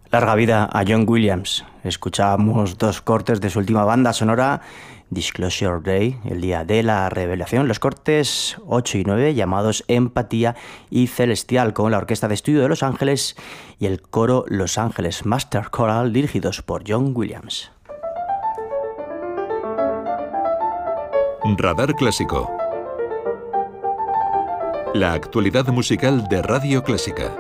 Larga vida a John Williams. Escuchábamos dos cortes de su última banda sonora, Disclosure Day, el día de la revelación, los cortes 8 y 9 llamados Empatía y Celestial, con la Orquesta de Estudio de Los Ángeles y el coro Los Ángeles Master Choral, dirigidos por John Williams. Radar Clásico. La actualidad musical de Radio Clásica.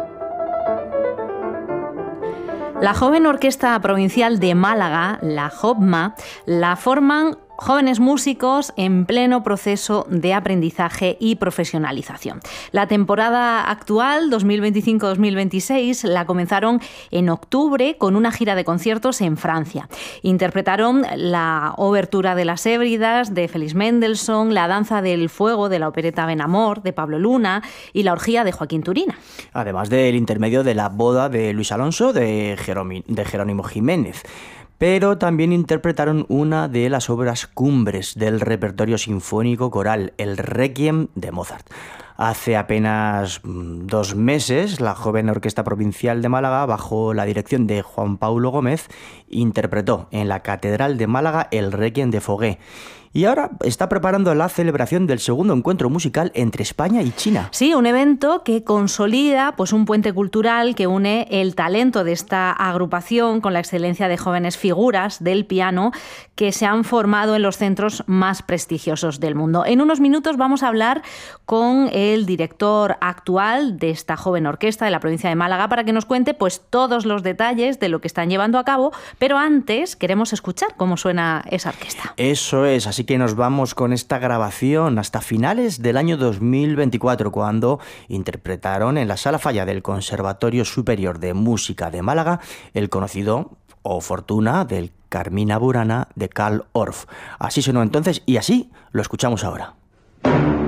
La joven Orquesta Provincial de Málaga, la JOPMA, la forman jóvenes músicos en pleno proceso de aprendizaje y profesionalización. La temporada actual, 2025-2026, la comenzaron en octubre con una gira de conciertos en Francia. Interpretaron la obertura de las Hébridas de Félix Mendelssohn, la danza del fuego de la opereta Ben Amor de Pablo Luna y la orgía de Joaquín Turina. Además del intermedio de la boda de Luis Alonso de Jerónimo Jiménez. Pero también interpretaron una de las obras cumbres del repertorio sinfónico coral, el Requiem de Mozart. Hace apenas 2 meses, la joven Orquesta Provincial de Málaga, bajo la dirección de Juan Paulo Gómez, interpretó en la Catedral de Málaga el Requiem de Fauré. Y ahora está preparando la celebración del segundo encuentro musical entre España y China. Sí, un evento que consolida un puente cultural que une el talento de esta agrupación con la excelencia de jóvenes figuras del piano que se han formado en los centros más prestigiosos del mundo. En unos minutos vamos a hablar con el director actual de esta joven orquesta de la provincia de Málaga para que nos cuente todos los detalles de lo que están llevando a cabo, pero antes queremos escuchar cómo suena esa orquesta. Eso es, así que nos vamos con esta grabación hasta finales del año 2024, cuando interpretaron en la Sala Falla del Conservatorio Superior de Música de Málaga el conocido O Fortuna del Carmina Burana de Carl Orff. Así sonó entonces y así lo escuchamos ahora.